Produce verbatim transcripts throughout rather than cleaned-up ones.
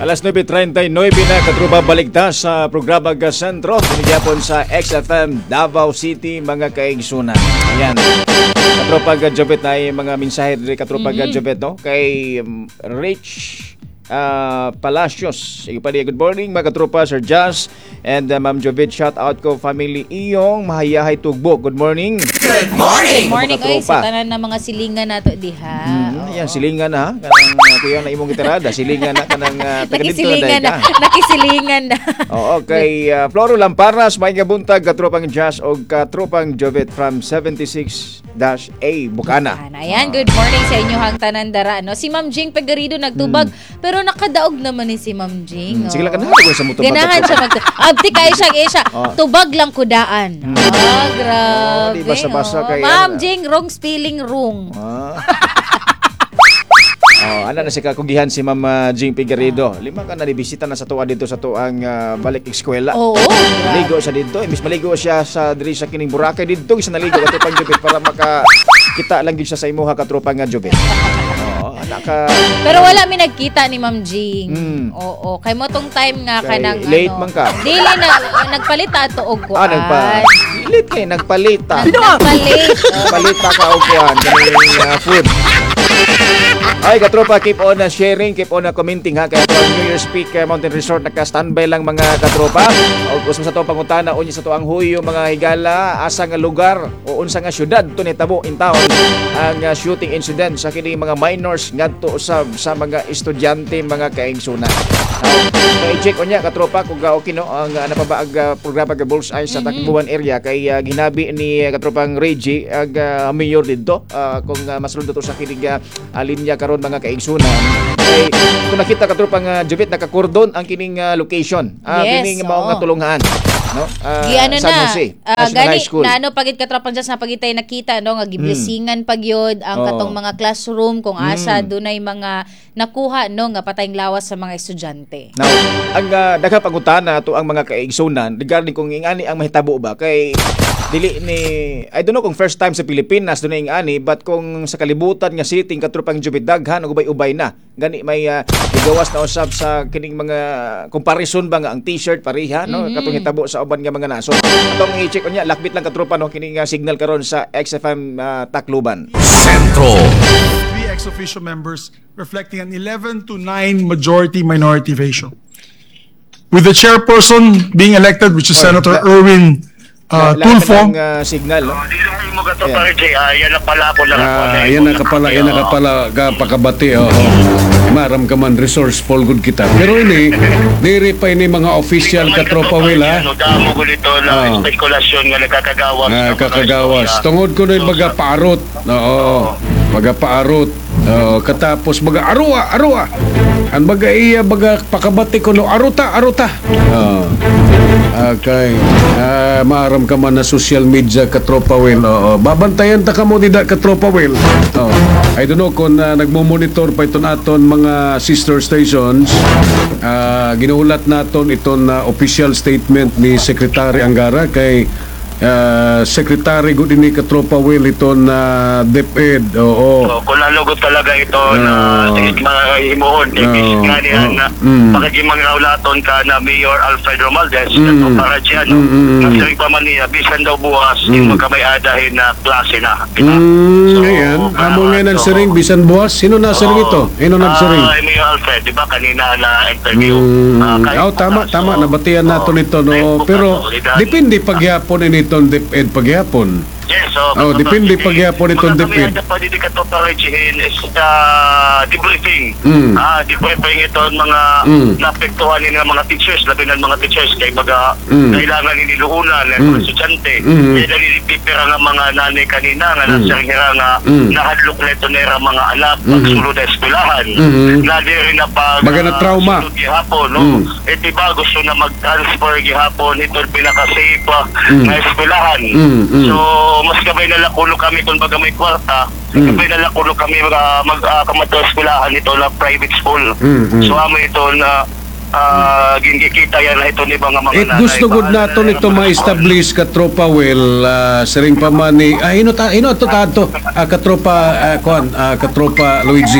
Alas nueve treinta y nueve na katruba baligta sa programa ga Sentro pinigapon sa X F M Davao City mga kaigsunan. Ayan. Katropa ga Jobet na yung mga mensahe diri katropa ga Jobet no kay um, Rich Uh, Palacios. Sige pa good morning mga katropa, Sir Jazz and uh, Ma'am Jovet. Shout out ko family iyong mahayahay tugbo. Good morning. Good morning. Good morning oy sa tanan ng mga silingan nato diha. Mm, yan silingan na kanang uh, kuya na imong gitarada silingan na kanang uh, taga dito nakisilingan na. Nakisilingan na. Oo, kay uh, Floro Lamparas may gabuntag katropang Jazz og katropang Jovet from seventy-six A Bukana. Ayan, good morning sa inyo hang tanan dara no. Si Ma'am Jing Pegarido nagtubag mm. pero nakadaog naman ni si Ma'am Jing. Hmm, sige lang ganahan ko sa mutubag. Ganahan siya mag abti kay siya kay siya. Oh. Tubag lang kudaan. Hmm. Ah, grabe. Oh, di basa-basa oh. kay Ma'am Jing, wrong spelling wrong. Ah. Oh, ana na si kakugihan si Ma'am uh, Jing Pigarido. Lima ka na nibisita na sa tuwa dito sa tuang uh, balik eskwela. Oo. Maligo siya dito. Imbis maligo siya sa diri sa kining Boracay dito isa naligo ato pang Jubit para maka kita lang gyud siya sa imuha katropa nga Jubit. Oo, ana ka. Pero wala mi nagkita ni Ma'am Jing. Mm. Oo, kay mo tong time nga kay kanang late ano. man ka. Dili na nagpalit ato og kuan. Ah, nagpa. Late kay nagpalita. Nagpalit. Nagpalita ka og kuan kaning uh, food. Ay, katropa, keep on uh, sharing, keep on uh, commenting ha. Kaya ito ang New Year's Peak uh, Mountain Resort, naka-standby lang mga katropa. O kung sa ito pangutana, o sa ito ang huyo, mga higala, asa nga lugar, o unsa nga syudad, ito nitabo in town, ang uh, shooting incident sa kining mga minors ngadto usab sa mga estudyante, mga kaigsunan. Uh, kaya i-check on niya, katropa, kung uh, okay no, ang uh, ano pa ba ang uh, programa ng Bullseye sa Tacloban area, kay uh, ginabi ni uh, katropang Reggie, ang uh, mayor dito, uh, kung uh, masulod ito sa kining uh, linya karon mga kaigsunan. Kay kung nakita ka tropang uh, Jubit nakakordon ang kining uh, location. Uh, yes, kining mao nga tulungan, no? Uh, Gi ano San na, Jose, uh, gani High School. na ano pagit ka tropang Diyos na pagitay nakita no nga giblessingan pagyod ang Oo. katong mga classroom kung asa Mm. dunay mga nakuha no nga patayng lawas sa mga estudyante. Now, ang uh, daghang pangutana to ang mga kaigsunan regarding kung ingani ang mahitabo ba kay dili ni I don't know kung first time sa Pilipinas dunay ingani but kung sa kalibutan nga sitting katropang Jubit daghan og ubay-ubay na gani may uh, igawas na usab sa kining mga comparison ba nga ang t-shirt pareha no Mm-hmm. katong hitabo sa uban nga mga naso. Atong i-check unya lakbit lang katropa no kining uh, signal karon sa X F M uh, Tacloban. Sentro. Three ex-officio members reflecting an eleven to nine majority-minority ratio. With the chairperson being elected, which is Oh, Senator la- Erwin uh, La- Tulfo. lang, uh, signal no. Hindi lang mo gato Yeah. pa rin, Jay. Ah, yan na pala ako lang. Ah, yan na kapala, yan na kapala ka pakabati. Oh. Maram ka man resourceful good kita. Pero ini, diri pa ini mga official katropa will ha. Ano, damo ko dito Ah. na spekulasyon nga nagkakagawas. Ah, ng mga kakagawas. istorya. Tungod ko na yung baga paarot. Oo. Baga paarot. Oo, katapos baga arua, arua. Ang baga iya baga pakabati ko no aruta, aruta. Oo. Okay. Ah, maaram ka man na social media katropa will. Oo. Babantayan ta ka mo tidak katropa will. Oo. I don't know kung uh, nagmo-monitor pa ito naton mga sister stations. Ah, ginuulat naton iton na official statement ni Secretary Angara kay uh, Secretary gud ini katropa will ito na DepEd. Oo. So, kung nalugot talaga ito na No. tigit mga himuhon, No. tigit nga niya Oh. na Mm. pagkaging mga ulaton ka na Mayor Alfred Romualdez, Mm. ito para dyan, no? Mm, mm, mm. Nasa pa man niya, bisan daw bukas, Mm. yung magkamay-adahin na klase na. Kita. Mm, So, ngayon, amo uh, ngayon ang so, siring bisan buwas. Sino na siring ito? Sino nagsiring? Ah, Mayor Alfred, di ba kanina na interview? Mm, Ah, kahit oh, tama, bukas, tama. so, Nabatian nato oh, nito, kahit no? bukas, Pero, solidarity. depende pagyapon initong DepEd pagyapon. Yes, so, Oh, depende pagyapon itong DepEd. Mga kami pwede ka ito parechihin is uh, debriefing. Mm. Ah, debriefing ito ang mga Mm. naapektuhan nila mga teachers, labi ng mga teachers kay baga Mm. kailangan niniluunan ng Mm. mga estudyante. Mm. Kaya nalilipipira nga mga nanay kanina nga nasa hira nga Mm. nahadlok na ito nila mga anak Mm. pagsulod na eskwelahan. Mm. Na di rin na pag Baga na trauma. sulod gihapon, no? Mm. Eh, diba gusto na mag-transfer gihapon ito ang pinaka-safe ah, Mm. na eskwelahan. Mm. Mm. So, mas kabay nalakulo kami kung baga may kwarta, Mm. kabay nalakulo kami uh, mag uh, kamato eskwelahan ito na private school. Mm, mm. So, amo ito na uh, gingikita yan na ito ni mga mga It gusto gud nato nito ma-establish ka tropa well uh, siring pa man ni ah ino ta ino to tato ah, ka tropa ah, kuan ah, ka tropa Luigi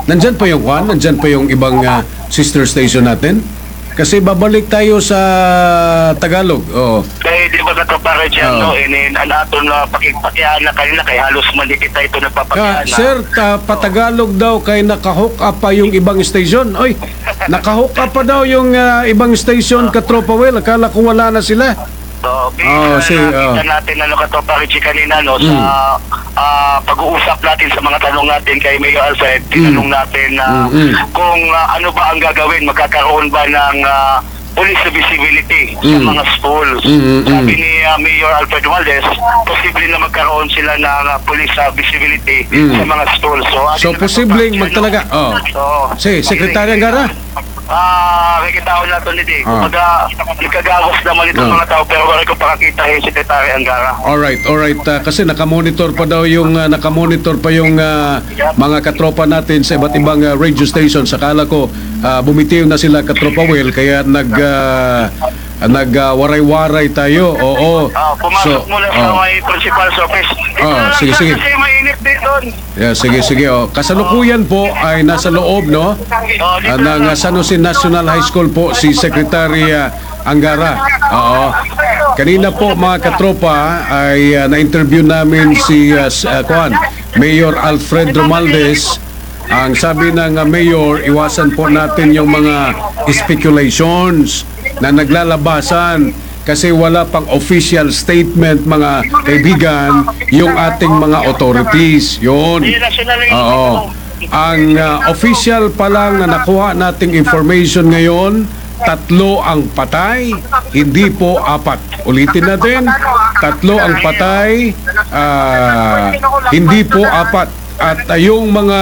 nandyan pa yung Juan, nandyan pa yung ibang ah, sister station natin. Kasi babalik tayo sa Tagalog. Oo. Kaya di ba katropa Reggie, Oo. ano, inin, ang aton na pakipakiyaan na kanina, kay halos malikit tayo ito Ah, nagpapakiyaan na. sir, ta, patagalog daw kay nakahook up pa yung ibang station. Oy, nakahook up pa daw yung ah, ibang station, Katropa Will. Akala ko wala na sila. So, based Oh, na sige, nakita oh. natin, ano, katropa Reggie, kanina, no, sa ah, pag-uusap natin sa mga tanong natin kay Mayor Alfred, tinanong natin na Mm, mm. kung ah, ano ba ang gagawin, magkakaroon ba ng ah, police visibility sa Mm. mga schools. Mm, mm, mm. Sabi ni ah, Mayor Alfred Valdez, posible na magkaroon sila ng ah, police ah, visibility Mm. sa mga schools. So, atin So, na posibleng katropa, magtalaga. ano, Oh. So, Si, Sekretary Angara. Ah, nakikita ko na ito ni Ah. Kumbaga, nagkagawas naman itong Ah. mga tao, pero wala ko pakakita yung Secretary Angara. Alright, alright. ah, kasi nakamonitor pa daw yung, ah, nakamonitor pa yung ah, mga katropa natin sa iba't ibang ah, radio stations. Akala ko ah, bumitiw na sila, Katropa Will, kaya nag ah, nag ah, waray-waray tayo. Oo. Ah, pumasok So, muna sa oh. may principal's office. Ito Ah, na lang sige, sir, sige. kasi mainit dito. Yeah, sige, sige. Oh. Kasalukuyan po ay nasa loob, no? Oh, dito Ah, na ng lang. ah, San Jose National High School po si Secretary ah, Angara. Oo. Kanina po mga katropa ay ah, na-interview namin si ah, s- ah, kuwan, Mayor Alfred Romualdez. Ang sabi ng ah, Mayor, iwasan po natin yung mga speculations na naglalabasan kasi wala pang official statement, mga kaibigan, yung ating mga authorities. Yun. Oo. Ang uh, official pa lang na nakuha nating information ngayon, tatlo ang patay, hindi po apat. Ulitin natin, tatlo ang patay, ah, hindi po apat. At uh, yung mga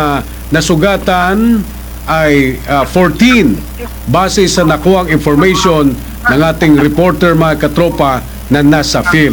nasugatan ay ah, fourteen base sa nakuhang information ng ating reporter mga katropa na nasa field.